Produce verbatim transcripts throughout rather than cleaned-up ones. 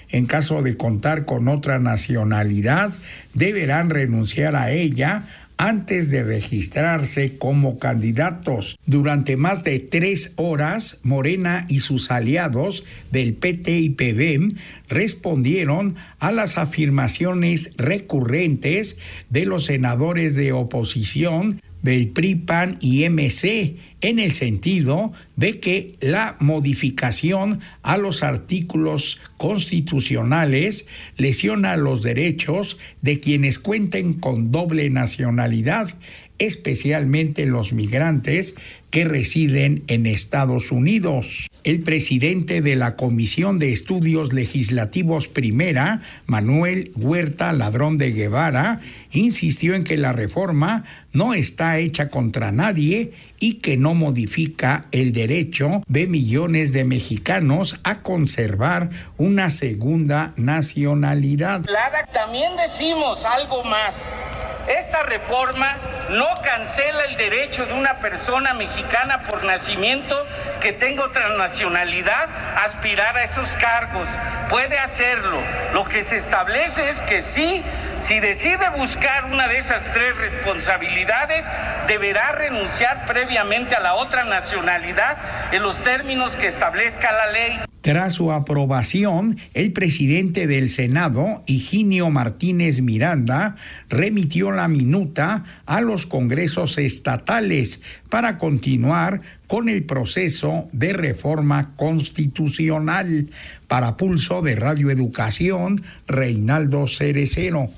En caso de contar con otra nacionalidad, deberán renunciar a ella antes de registrarse como candidatos. Durante más de tres horas, Morena y sus aliados del P T y P B M respondieron a las afirmaciones recurrentes de los senadores de oposición del P R I, P A N y M C, en el sentido de que la modificación a los artículos constitucionales lesiona los derechos de quienes cuenten con doble nacionalidad, especialmente los migrantes que residen en Estados Unidos. El presidente de la Comisión de Estudios Legislativos Primera, Manuel Huerta Ladrón de Guevara, insistió en que la reforma no está hecha contra nadie y que no modifica el derecho de millones de mexicanos a conservar una segunda nacionalidad. También decimos algo más. Esta reforma no cancela el derecho de una persona mexicana por nacimiento que tenga otra nacionalidad a aspirar a esos cargos. Puede hacerlo. Lo que se establece es que sí, si decide buscar una de esas tres responsabilidades, deberá renunciar previamente a la otra nacionalidad en los términos que establezca la ley. Tras su aprobación, el presidente del Senado, Higinio Martínez Miranda, remitió la minuta a los congresos estatales para continuar con el proceso de reforma constitucional. Para Pulso de Radio Educación, Reinaldo Cerecero.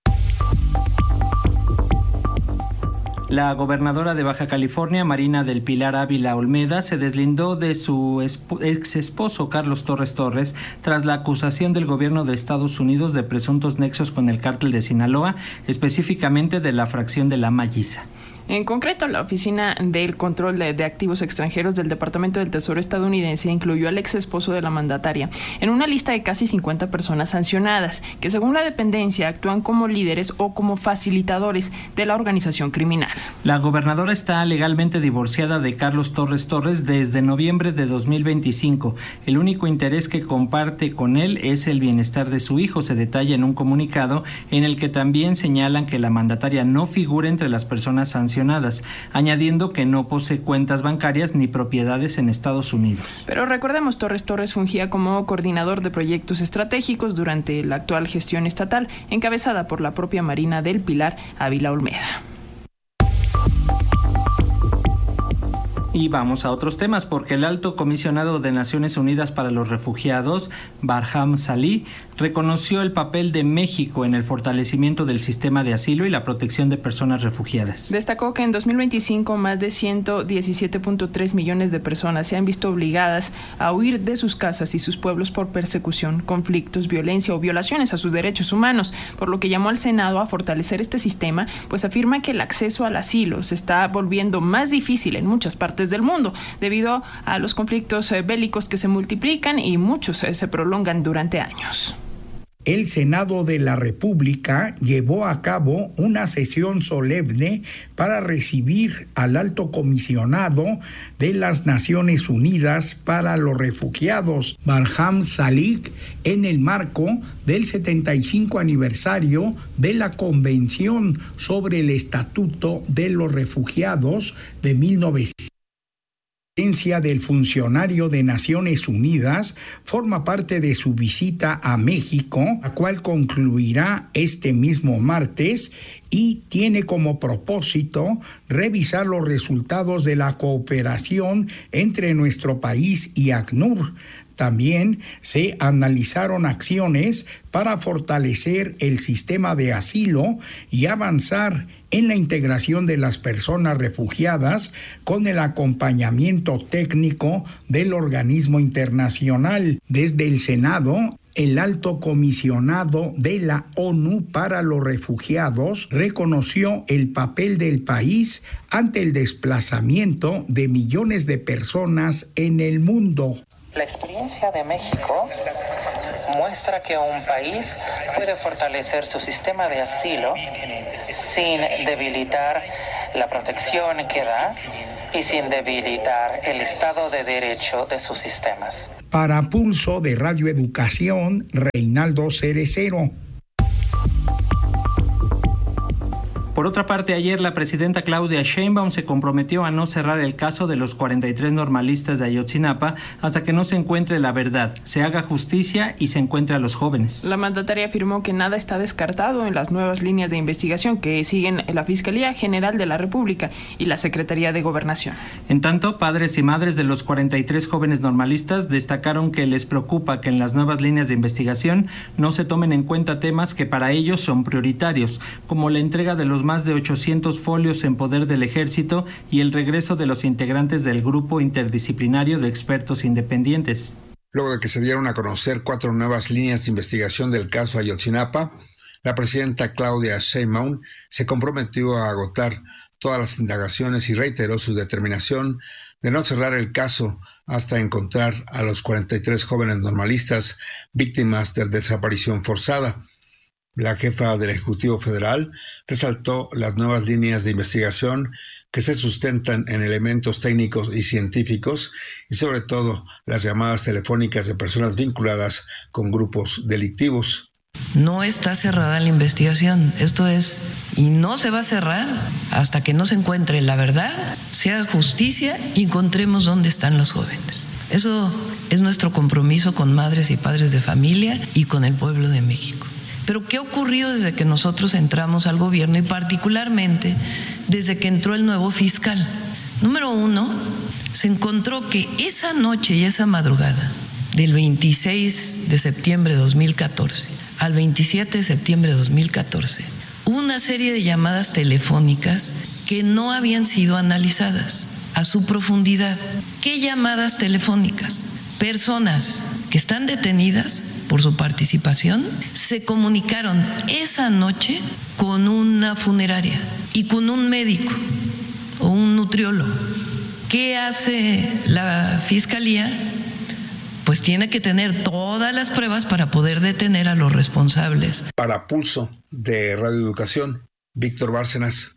La gobernadora de Baja California, Marina del Pilar Ávila Olmeda, se deslindó de su ex esposo Carlos Torres Torres tras la acusación del gobierno de Estados Unidos de presuntos nexos con el cártel de Sinaloa, específicamente de la fracción de La Malliza. En concreto, la Oficina del Control de, de Activos Extranjeros del Departamento del Tesoro estadounidense incluyó al ex esposo de la mandataria en una lista de casi cincuenta personas sancionadas, que según la dependencia actúan como líderes o como facilitadores de la organización criminal. La gobernadora está legalmente divorciada de Carlos Torres Torres desde noviembre de dos mil veinticinco. El único interés que comparte con él es el bienestar de su hijo, se detalla en un comunicado en el que también señalan que la mandataria no figura entre las personas sancionadas, añadiendo que no posee cuentas bancarias ni propiedades en Estados Unidos. Pero recordemos, Torres Torres fungía como coordinador de proyectos estratégicos durante la actual gestión estatal, encabezada por la propia Marina del Pilar Ávila Olmeda. Y vamos a otros temas, porque el alto comisionado de Naciones Unidas para los Refugiados, Barham Salih, reconoció el papel de México en el fortalecimiento del sistema de asilo y la protección de personas refugiadas. Destacó que en dos mil veinticinco más de ciento diecisiete punto tres millones de personas se han visto obligadas a huir de sus casas y sus pueblos por persecución, conflictos, violencia o violaciones a sus derechos humanos, por lo que llamó al Senado a fortalecer este sistema, pues afirma que el acceso al asilo se está volviendo más difícil en muchas partes del mundo, debido a los conflictos bélicos que se multiplican y muchos se prolongan durante años. El Senado de la República llevó a cabo una sesión solemne para recibir al alto comisionado de las Naciones Unidas para los Refugiados, Barham Salih, en el marco del setenta y cinco aniversario de la Convención sobre el Estatuto de los Refugiados de mil novecientos. La presencia del funcionario de Naciones Unidas forma parte de su visita a México, la cual concluirá este mismo martes y tiene como propósito revisar los resultados de la cooperación entre nuestro país y ACNUR. También se analizaron acciones para fortalecer el sistema de asilo y avanzar en la integración de las personas refugiadas con el acompañamiento técnico del organismo internacional. Desde el Senado, el alto comisionado de la ONU para los Refugiados reconoció el papel del país ante el desplazamiento de millones de personas en el mundo. La experiencia de México muestra que un país puede fortalecer su sistema de asilo sin debilitar la protección que da y sin debilitar el Estado de Derecho de sus sistemas. Para Pulso de Radio Educación, Reinaldo Cerecero. Por otra parte, ayer la presidenta Claudia Sheinbaum se comprometió a no cerrar el caso de los cuarenta y tres normalistas de Ayotzinapa hasta que no se encuentre la verdad, se haga justicia y se encuentre a los jóvenes. La mandataria afirmó que nada está descartado en las nuevas líneas de investigación que siguen la Fiscalía General de la República y la Secretaría de Gobernación. En tanto, padres y madres de los cuarenta y tres jóvenes normalistas destacaron que les preocupa que en las nuevas líneas de investigación no se tomen en cuenta temas que para ellos son prioritarios, como la entrega de los más de ochocientos folios en poder del Ejército y el regreso de los integrantes del grupo interdisciplinario de expertos independientes. Luego de que se dieron a conocer cuatro nuevas líneas de investigación del caso Ayotzinapa, la presidenta Claudia Sheinbaum se comprometió a agotar todas las indagaciones y reiteró su determinación de no cerrar el caso hasta encontrar a los cuarenta y tres jóvenes normalistas víctimas de desaparición forzada. La jefa del Ejecutivo Federal resaltó las nuevas líneas de investigación que se sustentan en elementos técnicos y científicos y sobre todo las llamadas telefónicas de personas vinculadas con grupos delictivos. No está cerrada la investigación, esto es, y no se va a cerrar hasta que no se encuentre la verdad, se haga justicia y encontremos dónde están los jóvenes. Eso es nuestro compromiso con madres y padres de familia y con el pueblo de México. Pero ¿qué ha ocurrido desde que nosotros entramos al gobierno y particularmente desde que entró el nuevo fiscal? Número uno, se encontró que esa noche y esa madrugada, del veintiséis de septiembre de dos mil catorce al veintisiete de septiembre de dos mil catorce, hubo una serie de llamadas telefónicas que no habían sido analizadas a su profundidad. ¿Qué llamadas telefónicas? Personas que están detenidas por su participación, se comunicaron esa noche con una funeraria y con un médico o un nutriólogo. ¿Qué hace la Fiscalía? Pues tiene que tener todas las pruebas para poder detener a los responsables. Para Pulso de Radio Educación, Víctor Bárcenas.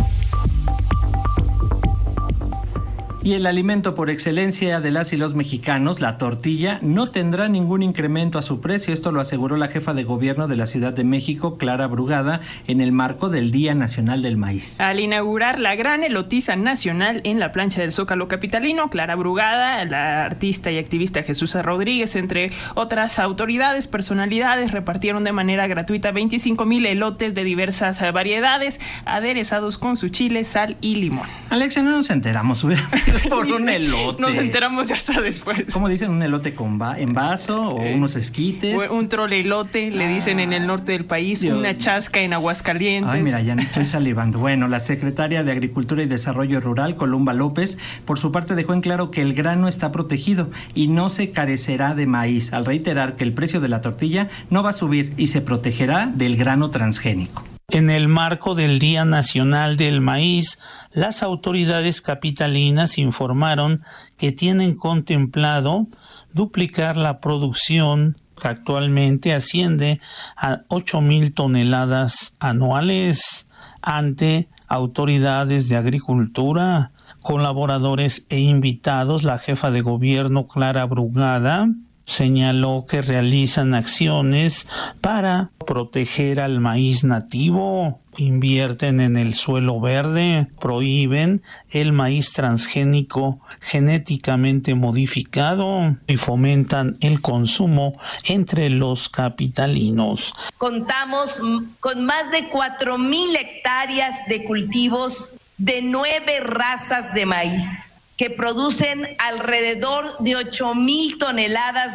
Y el alimento por excelencia de las y los mexicanos, la tortilla, no tendrá ningún incremento a su precio. Esto lo aseguró la jefa de gobierno de la Ciudad de México, Clara Brugada, en el marco del Día Nacional del Maíz. Al inaugurar la gran elotiza nacional en la plancha del Zócalo capitalino, Clara Brugada, la artista y activista Jesús Rodríguez, entre otras autoridades, personalidades, repartieron de manera gratuita veinticinco mil elotes de diversas variedades, aderezados con su chile, sal y limón. Alexia, no nos enteramos, hubiera por un elote. Nos enteramos ya hasta después. ¿Cómo dicen? ¿Un elote con va- en vaso o eh, unos esquites? Un trolelote, ah, le dicen en el norte del país, Dios. Una chasca en Aguascalientes. Ay, mira, ya me estoy salivando. Bueno, la secretaria de Agricultura y Desarrollo Rural, Columba López, por su parte dejó en claro que el grano está protegido y no se carecerá de maíz, al reiterar que el precio de la tortilla no va a subir y se protegerá del grano transgénico. En el marco del Día Nacional del Maíz, las autoridades capitalinas informaron que tienen contemplado duplicar la producción que actualmente asciende a ocho mil toneladas anuales ante autoridades de agricultura, colaboradores e invitados. La jefa de gobierno, Clara Brugada, señaló que realizan acciones para proteger al maíz nativo, invierten en el suelo verde, prohíben el maíz transgénico genéticamente modificado y fomentan el consumo entre los capitalinos. Contamos con más de cuatro mil hectáreas de cultivos de nueve razas de maíz, que producen alrededor de ocho mil toneladas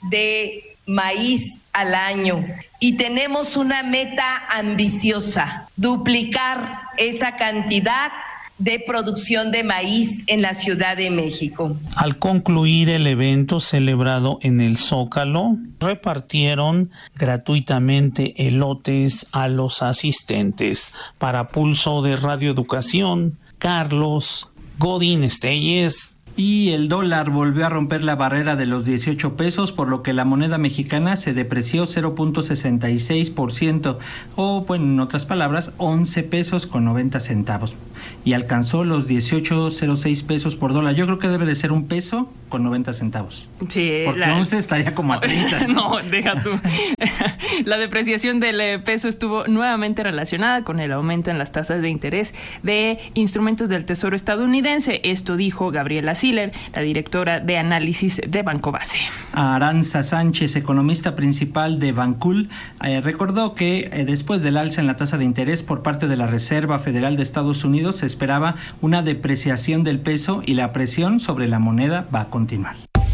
de maíz al año. Y tenemos una meta ambiciosa, duplicar esa cantidad de producción de maíz en la Ciudad de México. Al concluir el evento celebrado en el Zócalo, repartieron gratuitamente elotes a los asistentes. Para Pulso de Radio Educación, Carlos Godín Estelles. Y el dólar volvió a romper la barrera de los dieciocho pesos, por lo que la moneda mexicana se depreció cero punto sesenta y seis por ciento, o bueno, en otras palabras, once pesos con noventa centavos. Y alcanzó los dieciocho punto cero seis pesos por dólar. Yo creo que debe de ser un peso con noventa centavos. Sí. Porque la... once estaría como a treinta. No, deja tú. La depreciación del peso estuvo nuevamente relacionada con el aumento en las tasas de interés de instrumentos del Tesoro estadounidense. Esto dijo Gabriela Siller, la directora de análisis de Banco Base. Aranza Sánchez, economista principal de Bancool, eh, recordó que eh, después del alza en la tasa de interés por parte de la Reserva Federal de Estados Unidos se esperaba una depreciación del peso y la presión sobre la moneda va a continuar.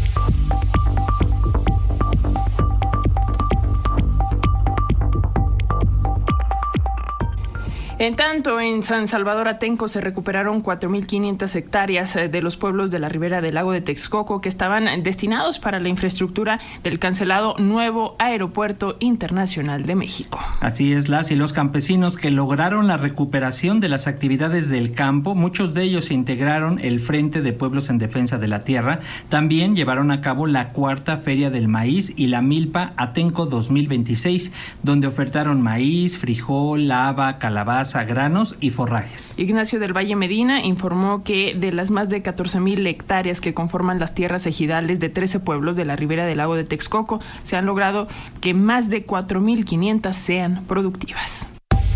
En tanto, en San Salvador Atenco se recuperaron cuatro mil quinientas hectáreas de los pueblos de la ribera del lago de Texcoco que estaban destinados para la infraestructura del cancelado nuevo Aeropuerto Internacional de México. Así es, las y los campesinos que lograron la recuperación de las actividades del campo, muchos de ellos integraron el Frente de Pueblos en Defensa de la Tierra, también llevaron a cabo la cuarta Feria del Maíz y la Milpa Atenco dos mil veintiséis, donde ofertaron maíz, frijol, haba, calabaza, granos y forrajes. Ignacio del Valle Medina informó que de las más de catorce mil hectáreas que conforman las tierras ejidales de trece pueblos de la ribera del lago de Texcoco, se han logrado que más de cuatro mil quinientas sean productivas.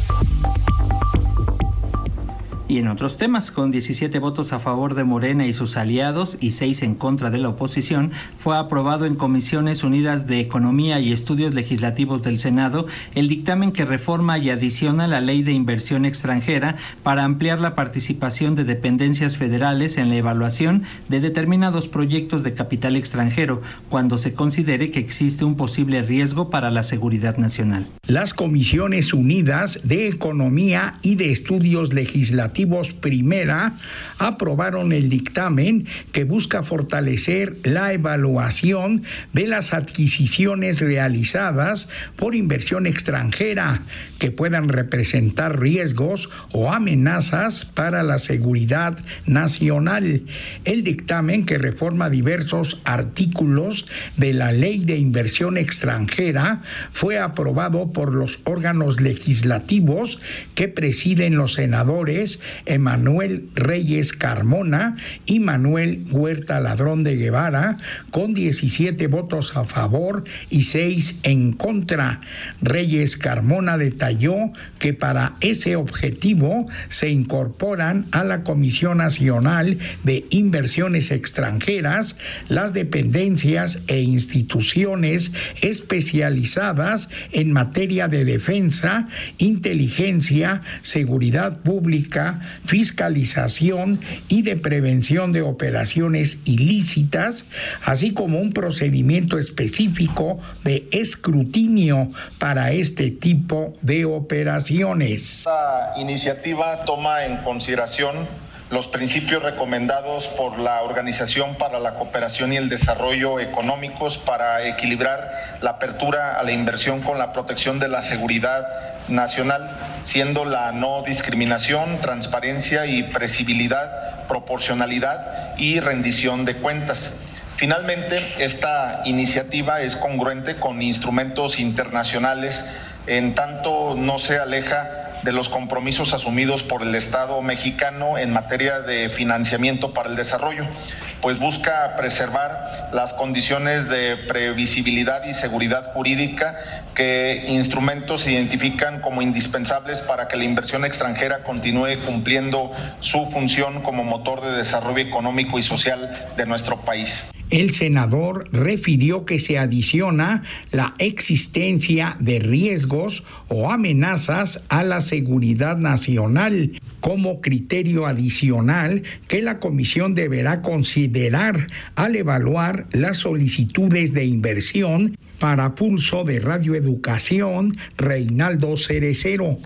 Y en otros temas, con diecisiete votos a favor de Morena y sus aliados y seis en contra de la oposición, fue aprobado en Comisiones Unidas de Economía y Estudios Legislativos del Senado el dictamen que reforma y adiciona la Ley de Inversión Extranjera para ampliar la participación de dependencias federales en la evaluación de determinados proyectos de capital extranjero, cuando se considere que existe un posible riesgo para la seguridad nacional. Las Comisiones Unidas de Economía y de Estudios Legislativos Primera aprobaron el dictamen que busca fortalecer la evaluación de las adquisiciones realizadas por inversión extranjera que puedan representar riesgos o amenazas para la seguridad nacional. El dictamen, que reforma diversos artículos de la Ley de Inversión Extranjera, fue aprobado por los órganos legislativos que presiden los senadores Emanuel Reyes Carmona y Manuel Huerta Ladrón de Guevara, con diecisiete votos a favor y seis en contra. Reyes Carmona detalló que para ese objetivo se incorporan a la Comisión Nacional de Inversiones Extranjeras las dependencias e instituciones especializadas en materia de defensa, inteligencia, seguridad pública, fiscalización y de prevención de operaciones ilícitas, así como un procedimiento específico de escrutinio para este tipo de operaciones. Esta iniciativa toma en consideración los principios recomendados por la Organización para la Cooperación y el Desarrollo Económicos para equilibrar la apertura a la inversión con la protección de la seguridad nacional, siendo la no discriminación, transparencia y previsibilidad, proporcionalidad y rendición de cuentas. Finalmente, esta iniciativa es congruente con instrumentos internacionales, en tanto no se aleja de los compromisos asumidos por el Estado mexicano en materia de financiamiento para el desarrollo, pues busca preservar las condiciones de previsibilidad y seguridad jurídica que instrumentos se identifican como indispensables para que la inversión extranjera continúe cumpliendo su función como motor de desarrollo económico y social de nuestro país. El senador refirió que se adiciona la existencia de riesgos o amenazas a la seguridad nacional como criterio adicional que la comisión deberá considerar al evaluar las solicitudes de inversión. Para Pulso de Radio Educación, Reinaldo Cerecero.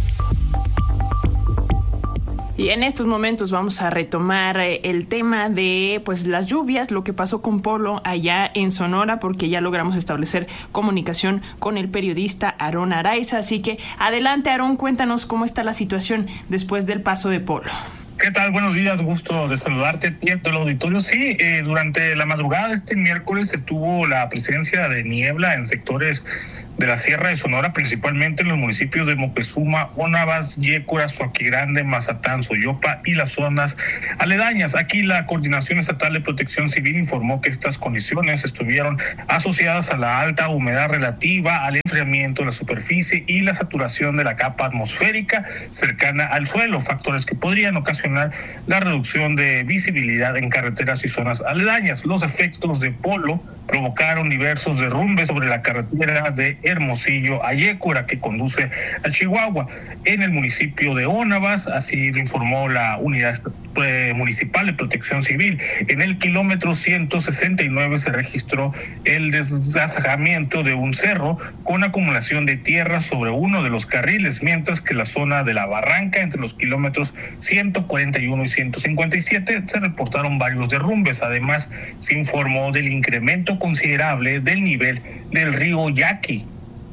Y en estos momentos vamos a retomar el tema de pues las lluvias, lo que pasó con Polo allá en Sonora, porque ya logramos establecer comunicación con el periodista Aarón Araiza. Así que adelante, Aarón, cuéntanos cómo está la situación después del paso de Polo. ¿Qué tal? Buenos días, gusto de saludarte, tiempo del auditorio. Sí, eh, durante la madrugada de este miércoles se tuvo la presencia de niebla en sectores de la Sierra de Sonora, principalmente en los municipios de Moctezuma, Ónavas, Yécora, Soaquirande, Mazatán, Soyopa y las zonas aledañas. Aquí la Coordinación Estatal de Protección Civil informó que estas condiciones estuvieron asociadas a la alta humedad relativa, al enfriamiento de la superficie y la saturación de la capa atmosférica cercana al suelo, factores que podrían ocasionar la reducción de visibilidad en carreteras y zonas aledañas. Los efectos de polo provocaron diversos derrumbes sobre la carretera de Hermosillo a Yécora, que conduce a Chihuahua. En el municipio de Ónavas, así lo informó la Unidad Municipal de Protección Civil, en el kilómetro ciento sesenta y nueve se registró el desgajamiento de un cerro con acumulación de tierra sobre uno de los carriles, mientras que la zona de la barranca entre los kilómetros ciento cuarenta y uno y ciento cincuenta y siete se reportaron varios derrumbes. Además, se informó del incremento considerable del nivel del río Yaqui,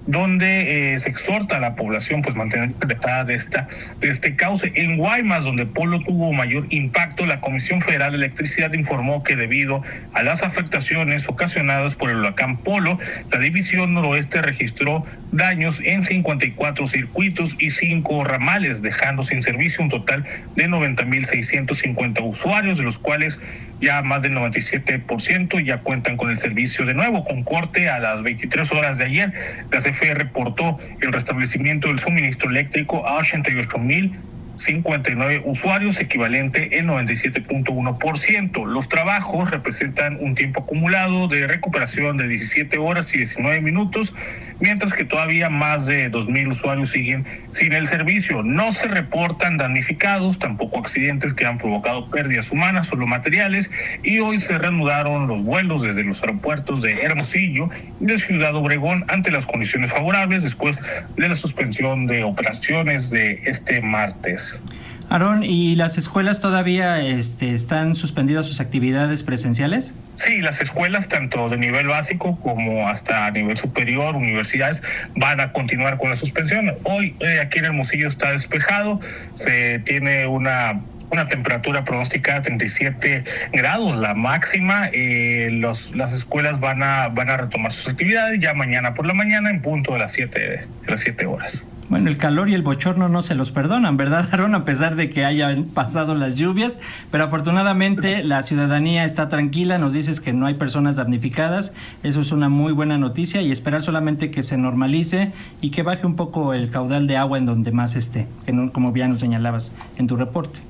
donde eh, se exhorta a la población pues mantener alejada de esta de este cauce. En Guaymas, donde Polo tuvo mayor impacto, la Comisión Federal de Electricidad informó que debido a las afectaciones ocasionadas por el huracán Polo, la División Noroeste registró daños en cincuenta y cuatro circuitos y cinco ramales, dejando sin servicio un total de noventa mil seiscientos cincuenta usuarios, de los cuales ya más del noventa y siete por ciento ya cuentan con el servicio de nuevo. Con corte a las veintitrés horas de ayer, la C F E reportó el restablecimiento del suministro eléctrico a ochenta y ocho mil cincuenta y nueve usuarios, equivalente en noventa y siete punto uno por ciento. Los trabajos representan un tiempo acumulado de recuperación de diecisiete horas y diecinueve minutos, mientras que todavía más de dos mil usuarios siguen sin el servicio. No se reportan damnificados, tampoco accidentes que han provocado pérdidas humanas, solo materiales, y hoy se reanudaron los vuelos desde los aeropuertos de Hermosillo y de Ciudad Obregón ante las condiciones favorables después de la suspensión de operaciones de este martes. Aarón, ¿y las escuelas todavía este, están suspendidas sus actividades presenciales? Sí, las escuelas, tanto de nivel básico como hasta nivel superior, universidades, van a continuar con la suspensión. Hoy eh, aquí en Hermosillo está despejado, se tiene una... una temperatura pronosticada de treinta y siete grados, la máxima. Eh, los, las escuelas van a van a retomar sus actividades ya mañana por la mañana en punto de las siete de las siete horas. Bueno, el calor y el bochorno no se los perdonan, ¿verdad, Aarón? A pesar de que hayan pasado las lluvias, pero afortunadamente la ciudadanía está tranquila. Nos dices que no hay personas damnificadas, eso es una muy buena noticia, y esperar solamente que se normalice y que baje un poco el caudal de agua en donde más esté, que no, como bien nos señalabas en tu reporte.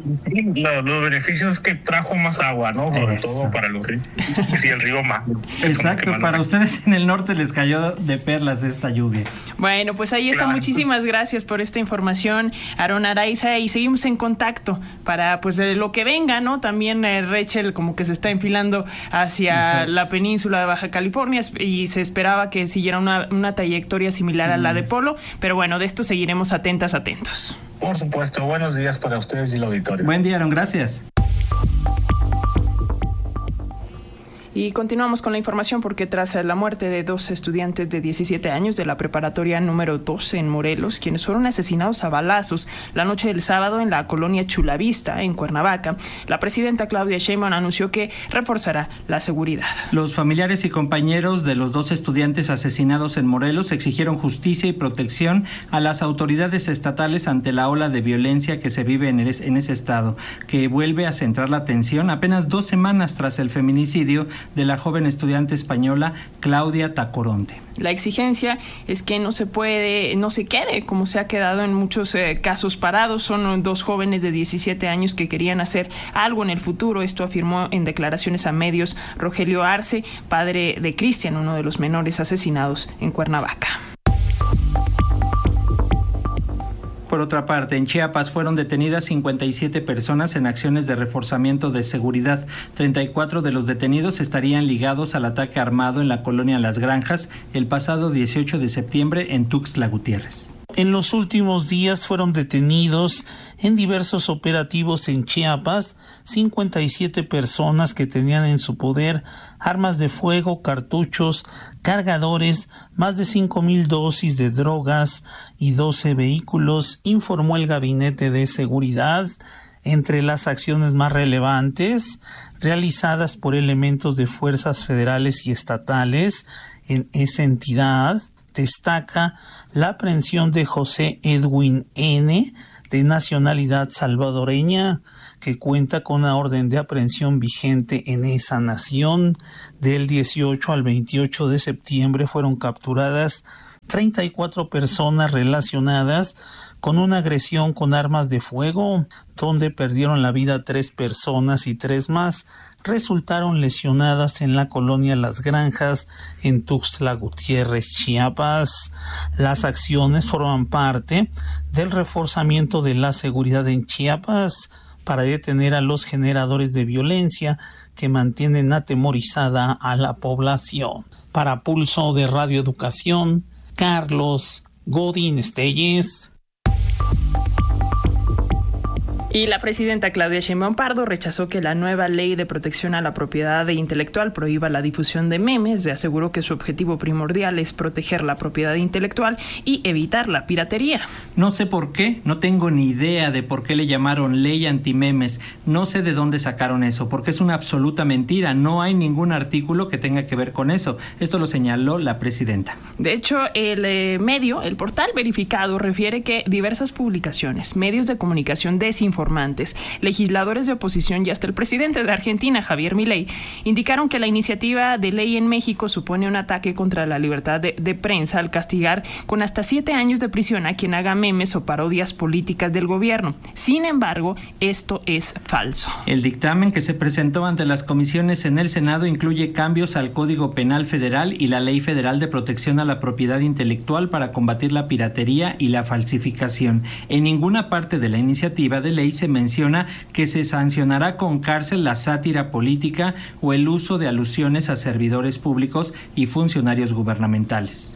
Los, los beneficios es que trajo más agua, ¿no? Sobre Eso. todo para los ríos y el río Mar. Exacto, para ustedes en el norte les cayó de perlas esta lluvia. Bueno, pues ahí está. Claro. Muchísimas gracias por esta información, Aarón Araiza, y seguimos en contacto para pues de lo que venga, ¿no? También eh, Rachel como que se está enfilando hacia Exacto. la península de Baja California y se esperaba que siguiera una, una trayectoria similar sí. a la de Polo, pero bueno, de esto seguiremos atentas, atentos. Por supuesto, buenos días para ustedes y el auditorio. Buen día, Aaron, gracias. Y continuamos con la información porque tras la muerte de dos estudiantes de diecisiete años de la preparatoria número doce en Morelos, quienes fueron asesinados a balazos la noche del sábado en la colonia Chulavista, en Cuernavaca, la presidenta Claudia Sheinbaum anunció que reforzará la seguridad. Los familiares y compañeros de los dos estudiantes asesinados en Morelos exigieron justicia y protección a las autoridades estatales ante la ola de violencia que se vive en, el, en ese estado, que vuelve a centrar la atención apenas dos semanas tras el feminicidio de la joven estudiante española Claudia Tacoronte. La exigencia es que no se puede, no se quede como se ha quedado en muchos eh, casos parados. Son dos jóvenes de diecisiete años que querían hacer algo en el futuro. Esto afirmó en declaraciones a medios Rogelio Arce, padre de Cristian, uno de los menores asesinados en Cuernavaca. Por otra parte, en Chiapas fueron detenidas cincuenta y siete personas en acciones de reforzamiento de seguridad. treinta y cuatro de los detenidos estarían ligados al ataque armado en la colonia Las Granjas el pasado dieciocho de septiembre en Tuxtla Gutiérrez. En los últimos días fueron detenidos en diversos operativos en Chiapas cincuenta y siete personas que tenían en su poder armas de fuego, cartuchos, cargadores, más de cinco mil dosis de drogas y doce vehículos, informó el Gabinete de Seguridad. Entre las acciones más relevantes realizadas por elementos de fuerzas federales y estatales en esa entidad, destaca la aprehensión de José Edwin N., de nacionalidad salvadoreña, que cuenta con una orden de aprehensión vigente en esa nación. Del dieciocho al veintiocho de septiembre fueron capturadas treinta y cuatro personas relacionadas con una agresión con armas de fuego, donde perdieron la vida tres personas y tres más resultaron lesionadas en la colonia Las Granjas, en Tuxtla Gutiérrez, Chiapas. Las acciones forman parte del reforzamiento de la seguridad en Chiapas para detener a los generadores de violencia que mantienen atemorizada a la población. Para Pulso de Radio Educación, Carlos Godín Estelles. Y la presidenta Claudia Sheinbaum Pardo rechazó que la nueva ley de protección a la propiedad intelectual prohíba la difusión de memes. Aseguró que su objetivo primordial es proteger la propiedad intelectual y evitar la piratería. No sé por qué, no tengo ni idea de por qué le llamaron ley antimemes. No sé de dónde sacaron eso, porque es una absoluta mentira. No hay ningún artículo que tenga que ver con eso. Esto lo señaló la presidenta. De hecho, el eh, medio, el portal verificado, refiere que diversas publicaciones, medios de comunicación desinformados, informantes, legisladores de oposición y hasta el presidente de Argentina, Javier Milei, indicaron que la iniciativa de ley en México supone un ataque contra la libertad de, de prensa al castigar con hasta siete años de prisión a quien haga memes o parodias políticas del gobierno. Sin embargo, esto es falso. El dictamen que se presentó ante las comisiones en el Senado incluye cambios al Código Penal Federal y la Ley Federal de Protección a la Propiedad Intelectual para combatir la piratería y la falsificación. En ninguna parte de la iniciativa de ley se menciona que se sancionará con cárcel la sátira política o el uso de alusiones a servidores públicos y funcionarios gubernamentales.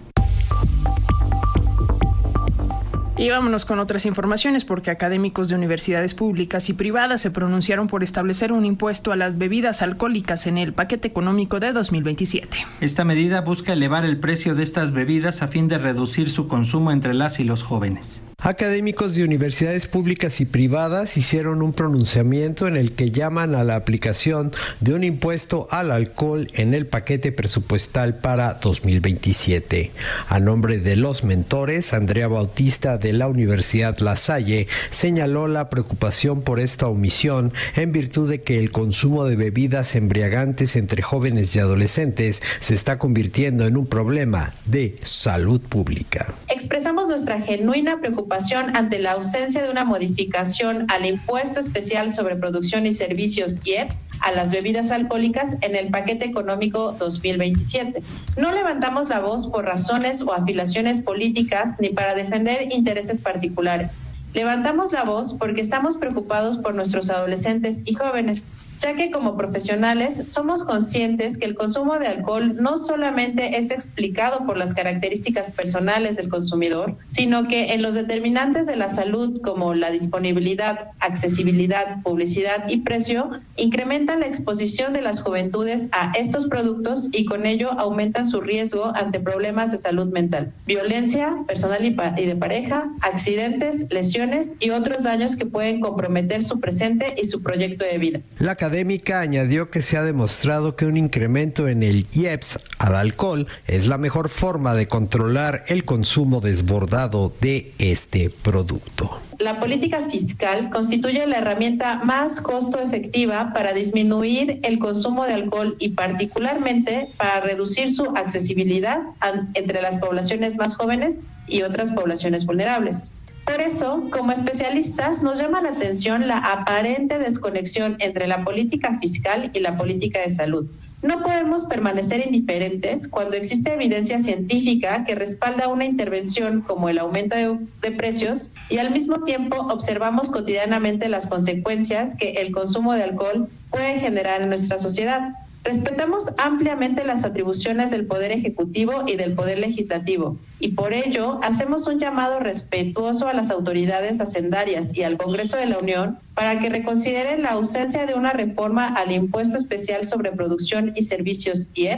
Y vámonos con otras informaciones, porque académicos de universidades públicas y privadas se pronunciaron por establecer un impuesto a las bebidas alcohólicas en el paquete económico de dos mil veintisiete. Esta medida busca elevar el precio de estas bebidas a fin de reducir su consumo entre las y los jóvenes. Académicos de universidades públicas y privadas hicieron un pronunciamiento en el que llaman a la aplicación de un impuesto al alcohol en el paquete presupuestal para dos mil veintisiete. A nombre de los mentores, Andrea Bautista de la Universidad La Salle señaló la preocupación por esta omisión en virtud de que el consumo de bebidas embriagantes entre jóvenes y adolescentes se está convirtiendo en un problema de salud pública. Expresamos nuestra genuina preocupación ante la ausencia de una modificación al impuesto especial sobre producción y servicios I E P S a las bebidas alcohólicas en el paquete económico dos mil veintisiete. No levantamos la voz por razones o afiliaciones políticas ni para defender intereses particulares. Levantamos la voz porque estamos preocupados por nuestros adolescentes y jóvenes, ya que como profesionales somos conscientes que el consumo de alcohol no solamente es explicado por las características personales del consumidor, sino que en los determinantes de la salud como la disponibilidad, accesibilidad, publicidad y precio, incrementan la exposición de las juventudes a estos productos y con ello aumentan su riesgo ante problemas de salud mental, violencia personal y, pa- y de pareja, accidentes, lesiones y otros daños que pueden comprometer su presente y su proyecto de vida. La académica añadió que se ha demostrado que un incremento en el I E P S al alcohol es la mejor forma de controlar el consumo desbordado de este producto. La política fiscal constituye la herramienta más costo efectiva para disminuir el consumo de alcohol y particularmente para reducir su accesibilidad entre las poblaciones más jóvenes y otras poblaciones vulnerables. Por eso, como especialistas, nos llama la atención la aparente desconexión entre la política fiscal y la política de salud. No podemos permanecer indiferentes cuando existe evidencia científica que respalda una intervención como el aumento de, de precios y al mismo tiempo observamos cotidianamente las consecuencias que el consumo de alcohol puede generar en nuestra sociedad. Respetamos ampliamente las atribuciones del Poder Ejecutivo y del Poder Legislativo y por ello hacemos un llamado respetuoso a las autoridades hacendarias y al Congreso de la Unión para que reconsideren la ausencia de una reforma al impuesto especial sobre producción y servicios I E P S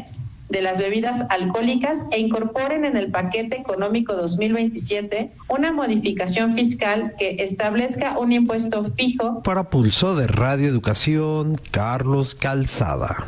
de las bebidas alcohólicas e incorporen en el paquete económico dos mil veintisiete una modificación fiscal que establezca un impuesto fijo. Para Pulso de Radio Educación, Carlos Calzada.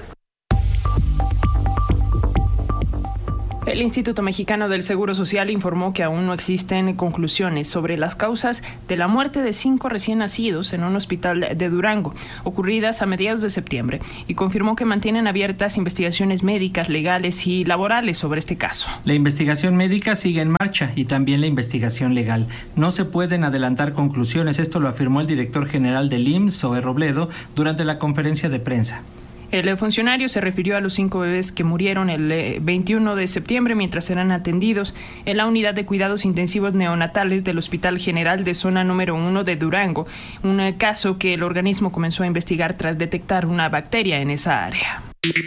El Instituto Mexicano del Seguro Social informó que aún no existen conclusiones sobre las causas de la muerte de cinco recién nacidos en un hospital de Durango, ocurridas a mediados de septiembre, y confirmó que mantienen abiertas investigaciones médicas, legales y laborales sobre este caso. La investigación médica sigue en marcha y también la investigación legal. No se pueden adelantar conclusiones, esto lo afirmó el director general del I M S S, Zoe Robledo, durante la conferencia de prensa. El funcionario se refirió a los cinco bebés que murieron el veintiuno de septiembre mientras eran atendidos en la unidad de cuidados intensivos neonatales del Hospital General de Zona Número uno de Durango, un caso que el organismo comenzó a investigar tras detectar una bacteria en esa área.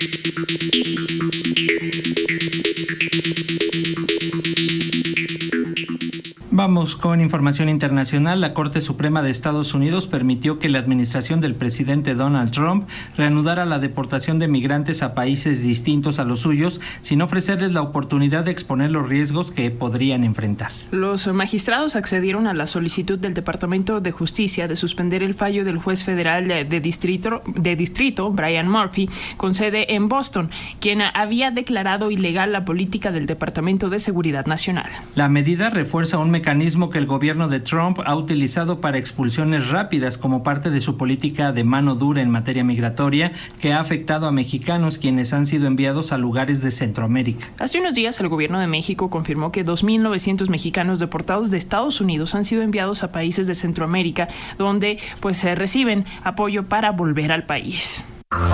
Vamos con información internacional. La Corte Suprema de Estados Unidos permitió que la administración del presidente Donald Trump reanudara la deportación de migrantes a países distintos a los suyos sin ofrecerles la oportunidad de exponer los riesgos que podrían enfrentar. Los magistrados accedieron a la solicitud del Departamento de Justicia de suspender el fallo del juez federal de distrito, de distrito Brian Murphy, con sede en Boston, quien había declarado ilegal la política del Departamento de Seguridad Nacional. La medida refuerza un mecanismo mecanismo que el gobierno de Trump ha utilizado para expulsiones rápidas como parte de su política de mano dura en materia migratoria, que ha afectado a mexicanos quienes han sido enviados a lugares de Centroamérica. Hace unos días el gobierno de México confirmó que dos mil novecientos mexicanos deportados de Estados Unidos han sido enviados a países de Centroamérica, donde pues se reciben apoyo para volver al país.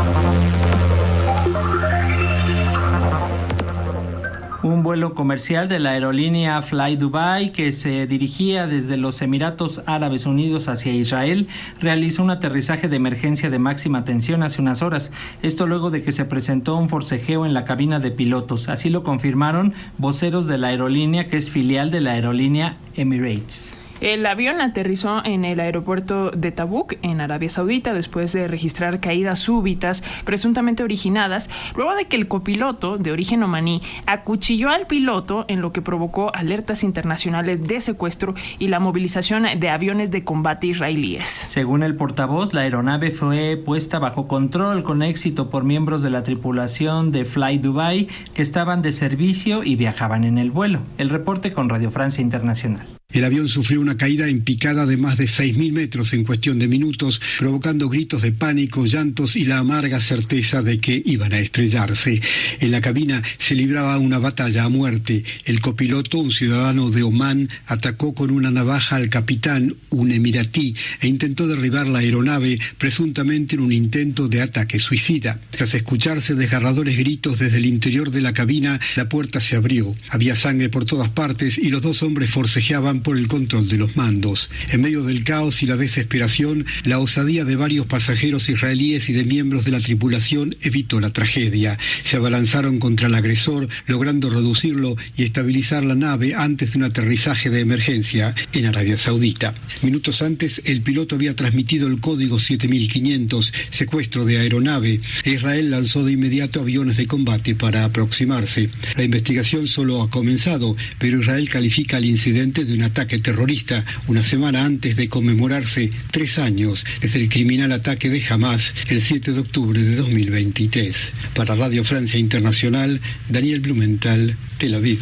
Un vuelo comercial de la aerolínea Fly Dubai, que se dirigía desde los Emiratos Árabes Unidos hacia Israel, realizó un aterrizaje de emergencia de máxima tensión hace unas horas. Esto luego de que se presentó un forcejeo en la cabina de pilotos. Así lo confirmaron voceros de la aerolínea, que es filial de la aerolínea Emirates. El avión aterrizó en el aeropuerto de Tabuk, en Arabia Saudita, después de registrar caídas súbitas, presuntamente originadas, luego de que el copiloto, de origen omaní, acuchilló al piloto, en lo que provocó alertas internacionales de secuestro y la movilización de aviones de combate israelíes. Según el portavoz, la aeronave fue puesta bajo control con éxito por miembros de la tripulación de Fly Dubai, que estaban de servicio y viajaban en el vuelo. El reporte con Radio Francia Internacional. El avión sufrió una caída en picada de más de seis mil metros en cuestión de minutos, provocando gritos de pánico, llantos y la amarga certeza de que iban a estrellarse. En la cabina se libraba una batalla a muerte. El copiloto, un ciudadano de Omán, atacó con una navaja al capitán, un emiratí, e intentó derribar la aeronave, presuntamente en un intento de ataque suicida. Tras escucharse desgarradores gritos desde el interior de la cabina, la puerta se abrió. Había sangre por todas partes y los dos hombres forcejeaban por el control de los mandos. En medio del caos y la desesperación, la osadía de varios pasajeros israelíes y de miembros de la tripulación evitó la tragedia. Se abalanzaron contra el agresor, logrando reducirlo y estabilizar la nave antes de un aterrizaje de emergencia en Arabia Saudita. Minutos antes, el piloto había transmitido el código siete mil quinientos, secuestro de aeronave, e Israel lanzó de inmediato aviones de combate para aproximarse. La investigación solo ha comenzado, pero Israel califica el incidente de una ataque terrorista, una semana antes de conmemorarse tres años desde el criminal ataque de Hamás el siete de octubre de dos mil veintitrés. Para Radio Francia Internacional, Daniel Blumenthal, Tel Aviv.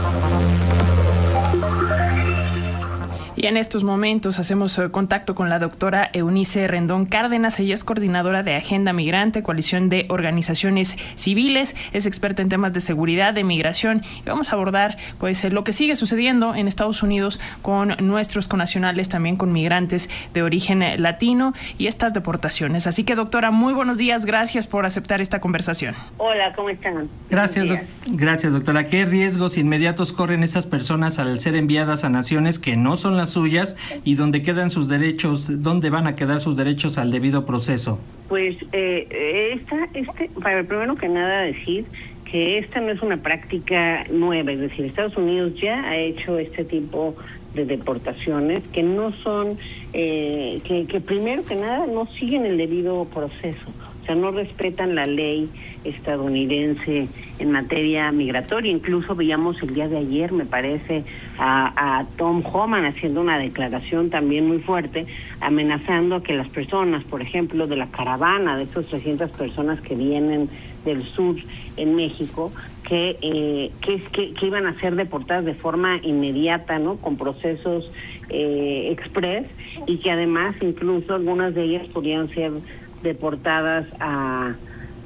Y en estos momentos hacemos contacto con la doctora Eunice Rendón Cárdenas. Ella es coordinadora de Agenda Migrante, coalición de organizaciones civiles, es experta en temas de seguridad, de migración, y vamos a abordar pues lo que sigue sucediendo en Estados Unidos con nuestros connacionales, también con migrantes de origen latino y estas deportaciones. Así que, doctora, muy buenos días, gracias por aceptar esta conversación. Hola, ¿cómo están? Gracias, doc- gracias doctora. ¿Qué riesgos inmediatos corren estas personas al ser enviadas a naciones que no son las suyas y donde quedan sus derechos, dónde van a quedar sus derechos al debido proceso? Pues eh, esta, este, para primero que nada decir que esta no es una práctica nueva, es decir, Estados Unidos ya ha hecho este tipo de deportaciones que no son, eh, que, que primero que nada no siguen el debido proceso. O sea, no respetan la ley estadounidense en materia migratoria. Incluso veíamos el día de ayer, me parece, a, a Tom Homan haciendo una declaración también muy fuerte, amenazando a que las personas, por ejemplo, de la caravana, de estas trescientas personas que vienen del sur en México, que, eh, que, que, que iban a ser deportadas de forma inmediata, ¿no? Con procesos eh, express, y que además incluso algunas de ellas podían ser deportadas a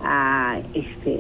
a este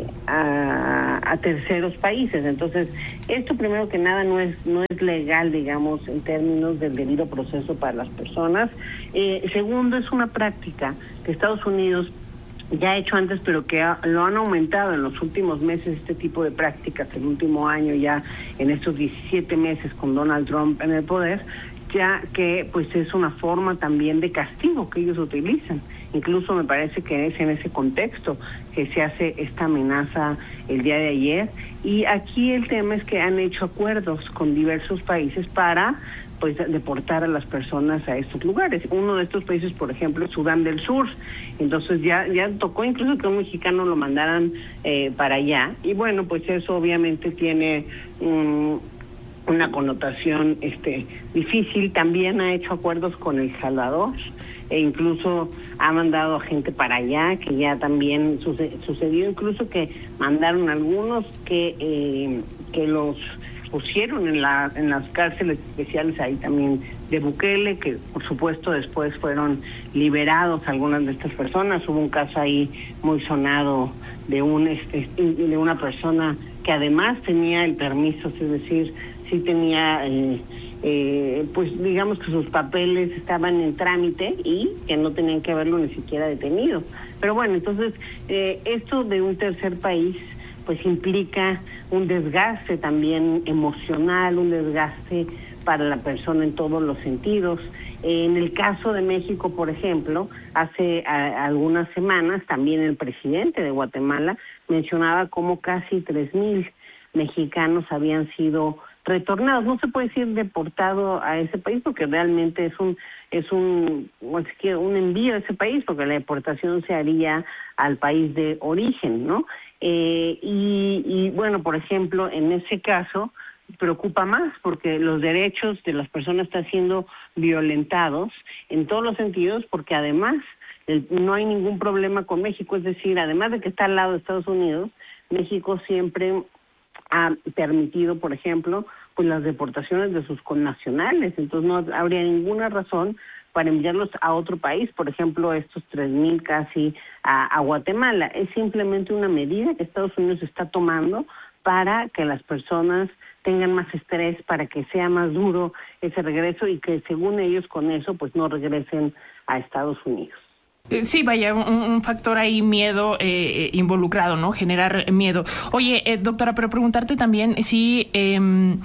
a, a terceros países. Entonces, esto primero que nada no es no es legal, digamos, en términos del debido proceso para las personas. Eh, segundo, es una práctica que Estados Unidos ya ha hecho antes, pero que ha, lo han aumentado en los últimos meses, este tipo de prácticas, el último año ya, en estos diecisiete meses con Donald Trump en el poder, ya que pues es una forma también de castigo que ellos utilizan. Incluso me parece que es en ese contexto que se hace esta amenaza el día de ayer. Y aquí el tema es que han hecho acuerdos con diversos países para pues deportar a las personas a estos lugares. Uno de estos países, por ejemplo, es Sudán del Sur. Entonces ya ya tocó incluso que un mexicano lo mandaran eh, para allá. Y bueno, pues eso obviamente tiene um, una connotación este difícil. También ha hecho acuerdos con El Salvador, e incluso ha mandado a gente para allá, que ya también suce- sucedió, incluso que mandaron algunos que eh, que los pusieron en la en las cárceles especiales ahí también de Bukele, que por supuesto después fueron liberados algunas de estas personas. Hubo un caso ahí muy sonado de un este, de una persona que además tenía el permiso, es decir, sí tenía eh, eh, pues digamos que sus papeles estaban en trámite y que no tenían que haberlo ni siquiera detenido. Pero bueno, entonces eh, esto de un tercer país pues implica un desgaste también emocional, un desgaste para la persona en todos los sentidos. En el caso de México, por ejemplo, hace a, algunas semanas también el presidente de Guatemala mencionaba cómo casi tres mil mexicanos habían sido retornados. No se puede decir deportado a ese país porque realmente es un es un un envío a ese país, porque la deportación se haría al país de origen, ¿no? Eh, y, y bueno, por ejemplo, en ese caso preocupa más porque los derechos de las personas están siendo violentados en todos los sentidos, porque además el, no hay ningún problema con México, es decir, además de que está al lado de Estados Unidos, México siempre ha permitido, por ejemplo, pues las deportaciones de sus connacionales. Entonces no habría ninguna razón para enviarlos a otro país, por ejemplo, estos tres mil casi a, a Guatemala. Es simplemente una medida que Estados Unidos está tomando para que las personas tengan más estrés, para que sea más duro ese regreso y que según ellos con eso pues no regresen a Estados Unidos. Sí, vaya, un, un factor ahí, miedo eh, involucrado, ¿no? Generar miedo. Oye, eh, doctora, pero preguntarte también si eh,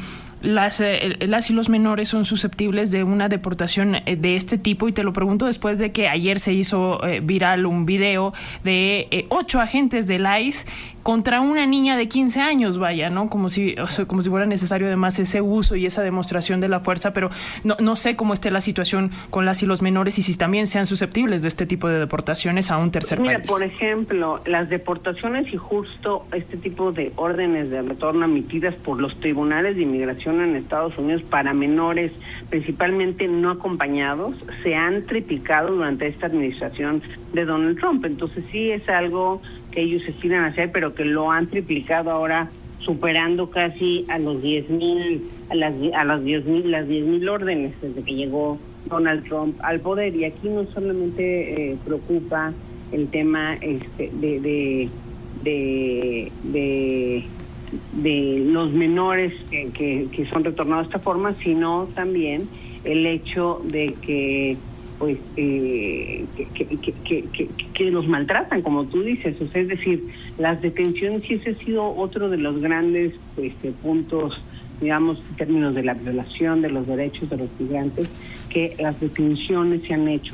las, eh, las y los menores son susceptibles de una deportación eh, de este tipo, y te lo pregunto después de que ayer se hizo eh, viral un video de eh, ocho agentes del I C E contra una niña de quince años, vaya, ¿no? Como si, o sea, como si fuera necesario además ese uso y esa demostración de la fuerza, pero no, no sé cómo esté la situación con las y los menores y si también sean susceptibles de este tipo de deportaciones a un tercer Mira, país. Por ejemplo, las deportaciones y justo este tipo de órdenes de retorno emitidas por los tribunales de inmigración en Estados Unidos para menores, principalmente no acompañados, se han triplicado durante esta administración de Donald Trump. Entonces sí es algo que ellos aspiran a hacer, pero que lo han triplicado ahora, superando casi a los diez mil, a las a las diez mil, las diez mil órdenes desde que llegó Donald Trump al poder. Y aquí no solamente eh, preocupa el tema este de de de de, de los menores que, que, que son retornados de esta forma, sino también el hecho de que pues eh, que, que, que, que, que los maltratan, como tú dices. O sea, es decir, las detenciones, y ese ha sido otro de los grandes este, puntos, digamos, en términos de la violación de los derechos de los migrantes, que las detenciones se han hecho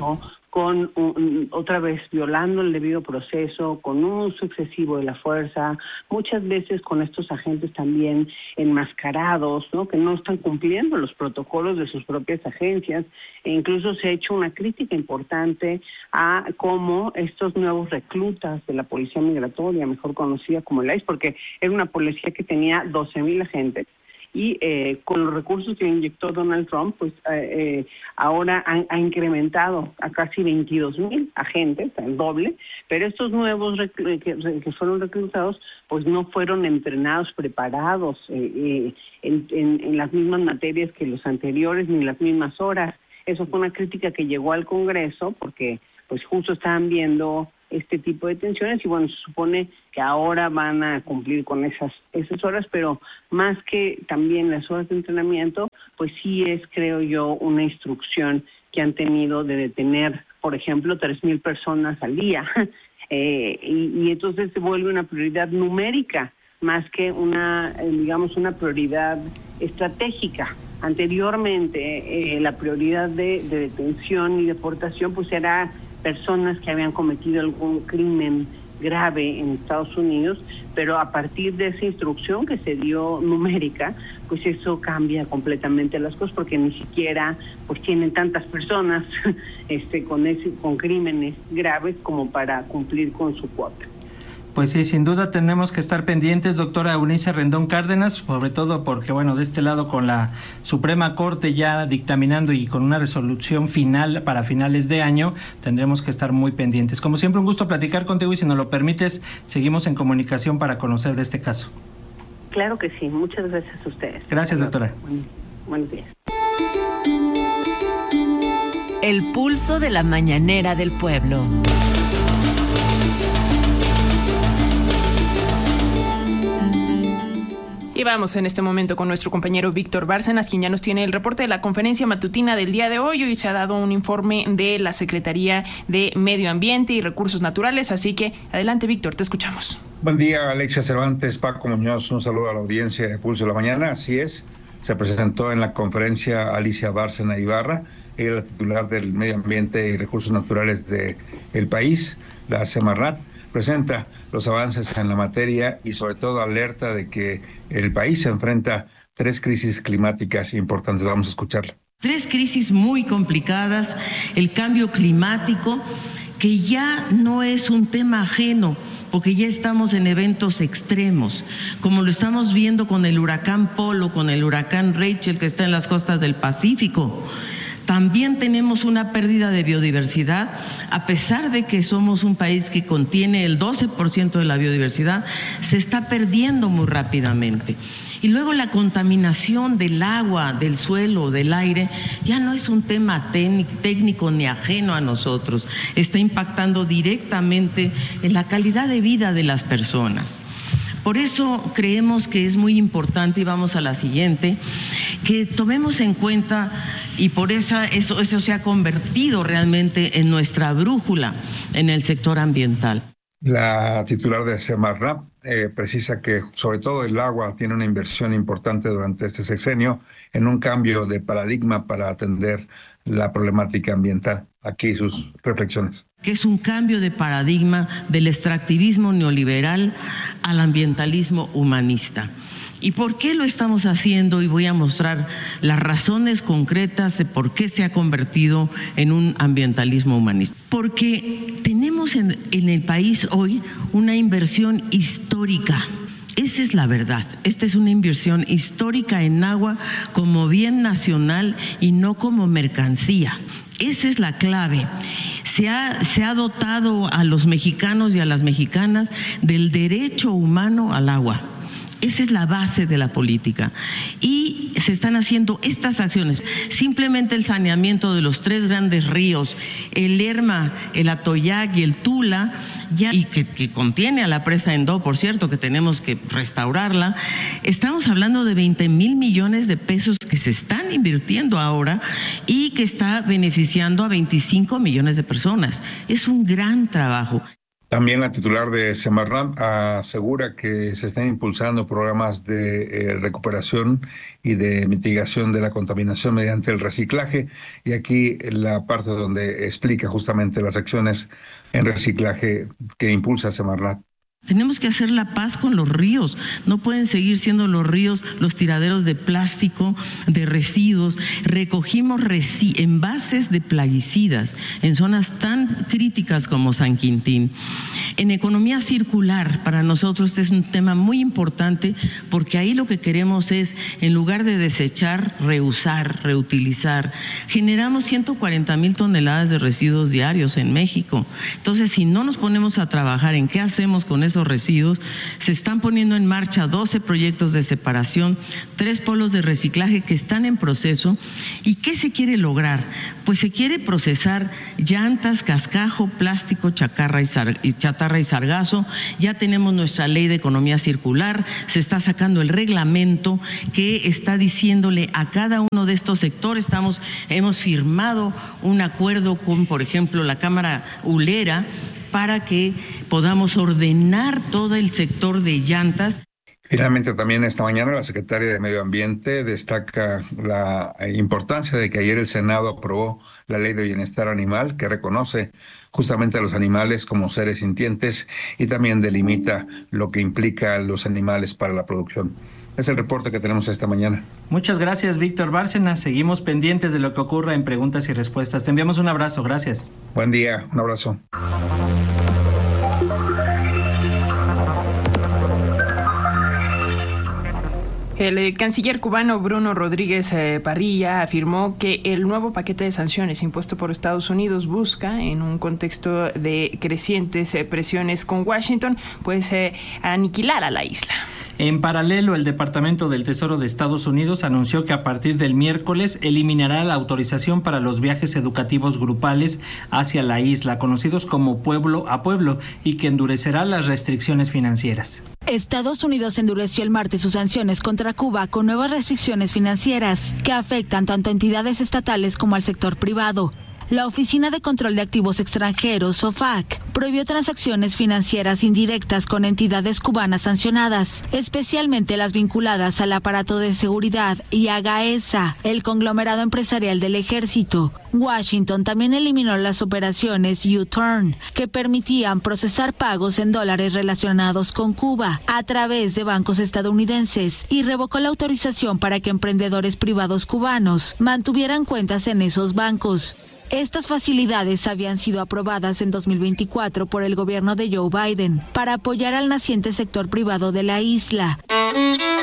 con un, otra vez violando el debido proceso, con un uso excesivo de la fuerza, muchas veces con estos agentes también enmascarados, ¿no? Que no están cumpliendo los protocolos de sus propias agencias, e incluso se ha hecho una crítica importante a cómo estos nuevos reclutas de la Policía Migratoria, mejor conocida como el I C E, porque era una policía que tenía doce mil agentes, y eh, con los recursos que inyectó Donald Trump, pues eh, eh, ahora ha, ha incrementado a casi veintidós mil agentes, el doble, pero estos nuevos rec- que, que fueron reclutados, pues no fueron entrenados, preparados eh, eh, en, en, en las mismas materias que los anteriores, ni las mismas horas. Eso fue una crítica que llegó al Congreso, porque pues justo estaban viendo este tipo de tensiones y bueno, se supone que ahora van a cumplir con esas esas horas, pero más que también las horas de entrenamiento, pues sí es, creo yo, una instrucción que han tenido de detener, por ejemplo, tres mil personas al día, eh, y, y entonces se vuelve una prioridad numérica más que una, eh, digamos, una prioridad estratégica. Anteriormente, eh, la prioridad de, de detención y deportación pues era personas que habían cometido algún crimen grave en Estados Unidos, pero a partir de esa instrucción que se dio numérica, pues eso cambia completamente las cosas, porque ni siquiera pues tienen tantas personas este con ese con crímenes graves como para cumplir con su cuota. Pues sí, sin duda tenemos que estar pendientes, doctora Eunice Rendón Cárdenas, sobre todo porque, bueno, de este lado con la Suprema Corte ya dictaminando y con una resolución final para finales de año, tendremos que estar muy pendientes. Como siempre, un gusto platicar contigo y si nos lo permites, seguimos en comunicación para conocer de este caso. Claro que sí, muchas gracias a ustedes. Gracias, doctora. Buen, buenos días. El pulso de la mañanera del pueblo. Y vamos en este momento con nuestro compañero Víctor Bárcenas, quien ya nos tiene el reporte de la conferencia matutina del día de hoy. Hoy se ha dado un informe de la Secretaría de Medio Ambiente y Recursos Naturales, así que adelante, Víctor, te escuchamos. Buen día, Alexia Cervantes, Paco Muñoz, un saludo a la audiencia de Pulso de la Mañana. Así es, se presentó en la conferencia Alicia Bárcena Ibarra, ella es la titular del Medio Ambiente y Recursos Naturales del país, la Semarnat. Presenta los avances en la materia y sobre todo alerta de que el país se enfrenta a tres crisis climáticas importantes. Vamos a escucharla. Tres crisis muy complicadas, el cambio climático, que ya no es un tema ajeno, porque ya estamos en eventos extremos, como lo estamos viendo con el huracán Polo, con el huracán Rachel que está en las costas del Pacífico. También tenemos una pérdida de biodiversidad, a pesar de que somos un país que contiene el doce por ciento de la biodiversidad, se está perdiendo muy rápidamente. Y luego la contaminación del agua, del suelo, del aire, ya no es un tema técnico ni ajeno a nosotros, está impactando directamente en la calidad de vida de las personas. Por eso creemos que es muy importante, y vamos a la siguiente, que tomemos en cuenta, y por eso, eso, eso se ha convertido realmente en nuestra brújula en el sector ambiental. La titular de Semarnat eh, precisa que sobre todo el agua tiene una inversión importante durante este sexenio en un cambio de paradigma para atender la problemática ambiental. Aquí sus reflexiones. Que es un cambio de paradigma del extractivismo neoliberal al ambientalismo humanista. ¿Y por qué lo estamos haciendo? Y voy a mostrar las razones concretas de por qué se ha convertido en un ambientalismo humanista. Porque tenemos en, en el país hoy una inversión histórica. Esa es la verdad. Esta es una inversión histórica en agua como bien nacional y no como mercancía. Esa es la clave. Se ha, se ha dotado a los mexicanos y a las mexicanas del derecho humano al agua. Esa es la base de la política. Y se están haciendo estas acciones. Simplemente el saneamiento de los tres grandes ríos, el Lerma, el Atoyac y el Tula, ya, y que, que contiene a la presa Endó, por cierto, que tenemos que restaurarla. Estamos hablando de veinte mil millones de pesos que se están invirtiendo ahora y que está beneficiando a veinticinco millones de personas. Es un gran trabajo. También la titular de Semarnat asegura que se están impulsando programas de eh, recuperación y de mitigación de la contaminación mediante el reciclaje. Y aquí la parte donde explica justamente las acciones en reciclaje que impulsa Semarnat. Tenemos que hacer la paz con los ríos. No pueden seguir siendo los ríos los tiraderos de plástico, de residuos. Recogimos resi- envases de plaguicidas en zonas tan críticas como San Quintín. En economía circular, para nosotros este es un tema muy importante porque ahí lo que queremos es, en lugar de desechar, reusar, reutilizar. Generamos ciento cuarenta mil toneladas de residuos diarios en México. Entonces, si no nos ponemos a trabajar en qué hacemos con esos residuos, se están poniendo en marcha doce proyectos de separación, tres polos de reciclaje que están en proceso. ¿Y qué se quiere lograr? Pues se quiere procesar llantas, cascajo, plástico, chatarra y, sar, y chatarra y sargazo. Ya tenemos nuestra ley de economía circular, se está sacando el reglamento que está diciéndole a cada uno de estos sectores. Estamos, hemos firmado un acuerdo con, por ejemplo, la Cámara Hulera para que podamos ordenar todo el sector de llantas. Finalmente, también esta mañana la secretaria de Medio Ambiente destaca la importancia de que ayer el Senado aprobó la Ley de Bienestar Animal, que reconoce justamente a los animales como seres sintientes y también delimita lo que implica a los animales para la producción. Es el reporte que tenemos esta mañana. Muchas gracias, Víctor Bárcenas. Seguimos pendientes de lo que ocurra en preguntas y respuestas. Te enviamos un abrazo. Gracias. Buen día. Un abrazo. El canciller cubano Bruno Rodríguez eh, Parrilla afirmó que el nuevo paquete de sanciones impuesto por Estados Unidos busca, en un contexto de crecientes eh, presiones con Washington, pues eh, aniquilar a la isla. En paralelo, el Departamento del Tesoro de Estados Unidos anunció que a partir del miércoles eliminará la autorización para los viajes educativos grupales hacia la isla, conocidos como pueblo a pueblo, y que endurecerá las restricciones financieras. Estados Unidos endureció el martes sus sanciones contra Cuba con nuevas restricciones financieras que afectan tanto a entidades estatales como al sector privado. La Oficina de Control de Activos Extranjeros, OFAC, prohibió transacciones financieras indirectas con entidades cubanas sancionadas, especialmente las vinculadas al aparato de seguridad y a GAESA, el conglomerado empresarial del ejército. Washington también eliminó las operaciones U-Turn, que permitían procesar pagos en dólares relacionados con Cuba a través de bancos estadounidenses, y revocó la autorización para que emprendedores privados cubanos mantuvieran cuentas en esos bancos. Estas facilidades habían sido aprobadas en dos mil veinticuatro por el gobierno de Joe Biden para apoyar al naciente sector privado de la isla.